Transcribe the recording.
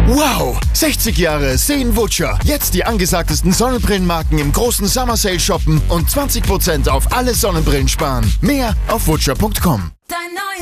Wow! 60 Jahre Seen-Wutscher. Jetzt die angesagtesten Sonnenbrillenmarken im großen Summer Sale shoppen und 20% auf alle Sonnenbrillen sparen. Mehr auf wutscher.com.